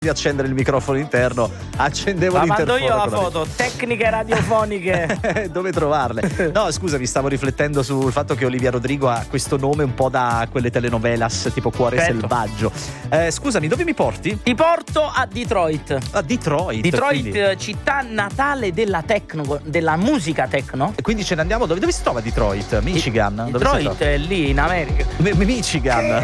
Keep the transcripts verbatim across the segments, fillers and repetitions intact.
di accendere il microfono interno, accendevo Ma l'interfono. mando io la foto, tecniche radiofoniche. Dove trovarle? No, scusa, mi stavo riflettendo sul fatto che Olivia Rodrigo ha questo nome un po' da quelle telenovelas tipo Cuore Certo. selvaggio. Eh, scusami, dove mi porti? Ti porto a Detroit. A Detroit. Detroit, quindi, città natale della techno, della musica techno. e quindi ce ne andiamo dove? Dove si trova Detroit? Michigan? Dove si Detroit trova? è lì in America. Mi- Michigan.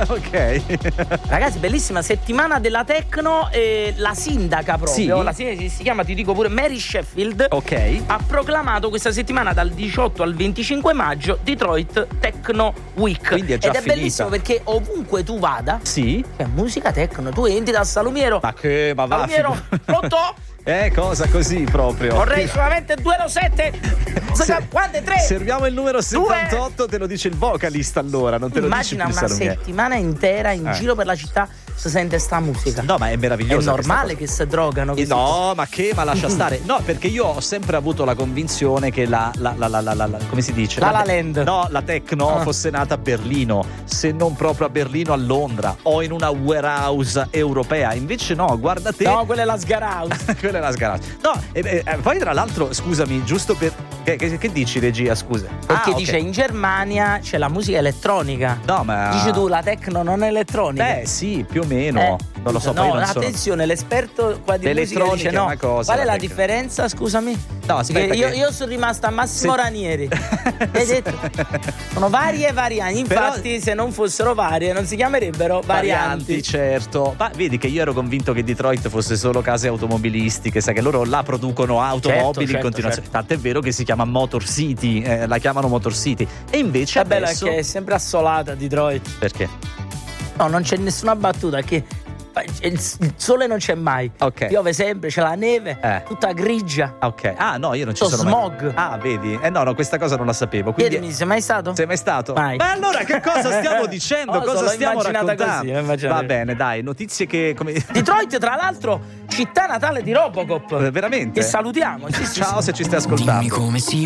Ok. Ragazzi, bellissima settimana della techno. E la sindaca proprio, Sì. la sindaca si chiama, ti dico pure, Mary Sheffield. Ok. Ha proclamato questa settimana dal diciotto al venticinque maggio Detroit Techno Week. Quindi è già Ed è finita. bellissimo perché ovunque tu vada Sì. c'è musica techno. Tu entri dal salumiero. Ma che, ma va. Salumiero, figu- pronto? Eh, cosa così proprio? Vorrei solamente due zero sette. Se- Quante? Tre? Serviamo il numero settantotto, te lo dice il vocalist allora, non te lo Immagina dice più una Salumiere. settimana intera in Eh. giro per la città si sente sta musica. No, ma è È meraviglioso. normale che si drogano così. No, ma che, ma lascia stare. No, perché io ho sempre avuto la convinzione che la, la, la, la, la, la- la- come si dice? La La te- Land. No, la techno Ah. fosse nata a Berlino, se non proprio a Berlino, a Londra o in una warehouse europea. Invece no, guarda te. No, quella è la Sgarhouse. Quella è la sgarata. No, e, e, poi tra l'altro, scusami, giusto per. Che, che- che dici, regia? Scusa. Perché Ah, ok. dice in Germania c'è la musica elettronica. No, ma. Dici tu la techno non è elettronica. Beh, sì, più o meno. Eh, non lo so, no, poi non sono. attenzione, l'esperto qua di musica L'elettronica dice è no. una cosa, Qual è la la tecnica. differenza, scusami? No, aspetta Perché io, che- io sono rimasta a Massimo Se- Ranieri. Hai detto? Sono varie varianti. Infatti, Però- se non fossero varie, non si chiamerebbero varianti. Certo. Ma vedi che io ero convinto che Detroit fosse solo case automobilistiche, sai che loro là producono automobili Certo, in certo, continuazione. certo. Tant'è vero che si chiama Motor City, eh, la chiamano Motor City. E invece La bella è adesso che è sempre assolata Detroit. perché? No, non c'è nessuna battuta che il il sole non c'è mai. Ok. Piove sempre, c'è la neve, Eh. tutta grigia. Ok. Ah, no, io non ci Sto sono mai. smog. Ah, vedi? Eh no, no, questa cosa non la sapevo. Quindi Chiedimi, sei mai stato? sei mai stato? Mai. Ma allora che cosa stiamo dicendo? Non lo so, cosa l'ho stiamo immaginata raccontando? così, l'ho immaginata Va così. bene, dai, notizie che come Detroit, tra l'altro, città natale di Robocop. veramente? Che salutiamo. Sì, sì, Ciao sì. se ci stai ascoltando. Dimmi come si